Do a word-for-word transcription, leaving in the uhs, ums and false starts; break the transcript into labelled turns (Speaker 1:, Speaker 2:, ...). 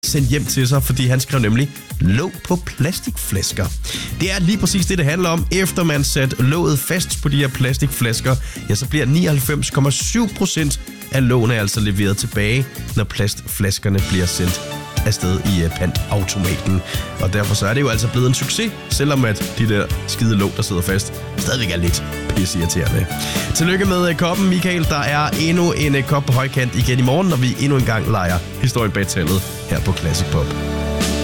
Speaker 1: sendt hjem til sig, fordi han skrev nemlig låg på plastikflasker. Det er lige præcis det, det handler om. Efter man sat låget fast på de her plastikflasker, ja, så bliver nioghalvfems komma syv procent af lågene altså leveret tilbage, når plastflaskerne bliver sendt afsted i pantautomaten. Og derfor så er det jo altså blevet en succes, selvom at de der skide låg, der sidder fast, stadigvæk er lidt pisseirriterende. Tillykke med koppen, Michael. Der er endnu en kop på højkant igen i morgen, når vi endnu en gang leger historien bag tallet her på Classic Pop.